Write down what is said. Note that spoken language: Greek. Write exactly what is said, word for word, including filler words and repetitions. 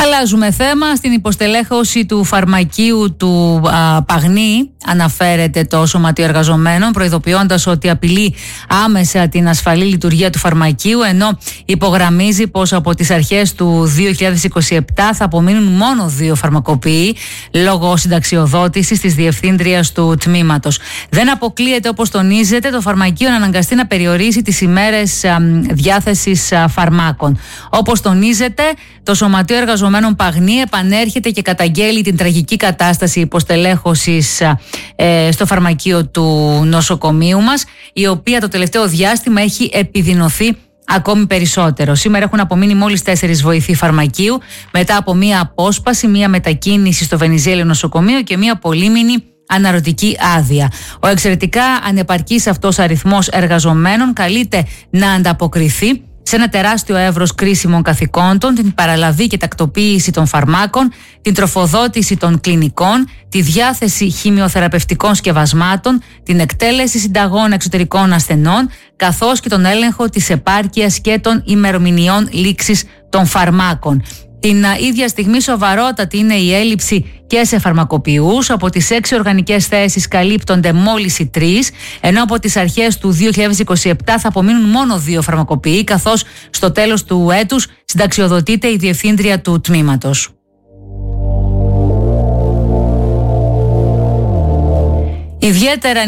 Αλλάζουμε θέμα. Στην υποστελέχωση του φαρμακείου του α, Παγνή αναφέρεται το Σωματείο Εργαζομένων, προειδοποιώντας ότι απειλεί άμεσα την ασφαλή λειτουργία του φαρμακείου, ενώ υπογραμμίζει πως από τις αρχές του δύο χιλιάδες είκοσι επτά θα απομείνουν μόνο δύο φαρμακοποιοί λόγω συνταξιοδότησης της διευθύντριας του τμήματος. Δεν αποκλείεται, όπως τονίζεται, το φαρμακείο να αναγκαστεί να περιορίσει τις ημέρες α, διάθεσης α, φαρμάκων. Όπως τονίζεται, το Σωματείο Εργαζομένων Παγνή επανέρχεται και καταγγέλει την τραγική κατάσταση υποστελέχωσης ε, στο φαρμακείο του νοσοκομείου μας, η οποία το τελευταίο διάστημα έχει επιδεινωθεί ακόμη περισσότερο. Σήμερα έχουν απομείνει μόλις τέσσερις βοηθοί φαρμακείου μετά από μία απόσπαση, μία μετακίνηση στο Βενιζέλιο νοσοκομείο και μία πολύμηνη αναρωτική άδεια. Ο εξαιρετικά ανεπαρκής αυτός αριθμός εργαζομένων καλείται να ανταποκριθεί σε ένα τεράστιο εύρος κρίσιμων καθηκόντων, την παραλαβή και τακτοποίηση των φαρμάκων, την τροφοδότηση των κλινικών, τη διάθεση χημειοθεραπευτικών σκευασμάτων, την εκτέλεση συνταγών εξωτερικών ασθενών, καθώς και τον έλεγχο της επάρκειας και των ημερομηνιών λήξης των φαρμάκων. Την ίδια στιγμή σοβαρότατη είναι η έλλειψη και σε φαρμακοποιούς. Από τις έξι οργανικές θέσεις καλύπτονται μόλις οι τρεις, ενώ από τις αρχές του δύο χιλιάδες είκοσι επτά θα απομείνουν μόνο δύο φαρμακοποιοί, καθώς στο τέλος του έτους συνταξιοδοτείται η διευθύντρια του τμήματος. Ιδιαίτερα